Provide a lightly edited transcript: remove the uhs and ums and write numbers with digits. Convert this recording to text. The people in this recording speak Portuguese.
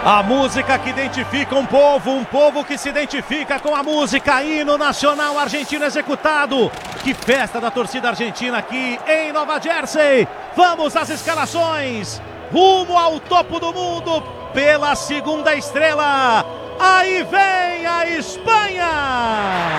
A música que identifica um povo que se identifica com a música, hino nacional argentino executado. Que festa da torcida argentina aqui em Nova Jersey. Vamos às escalações, rumo ao topo do mundo pela segunda estrela. Aí vem a Espanha!